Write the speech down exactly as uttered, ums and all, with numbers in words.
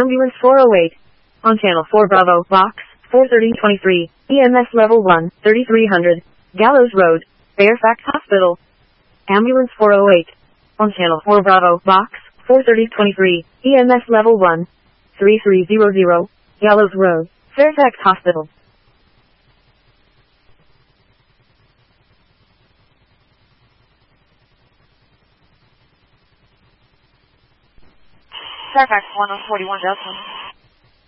Ambulance four oh eight. On channel four Bravo, box four thirty twenty-three, E M S level one, thirty-three hundred, Gallows Road, Fairfax Hospital. Ambulance four oh eight. On channel four Bravo, box four thirty twenty-three, E M S level one, thirty-three hundred, Gallows Road, Fairfax Hospital. Fairfax one oh forty-one Delta.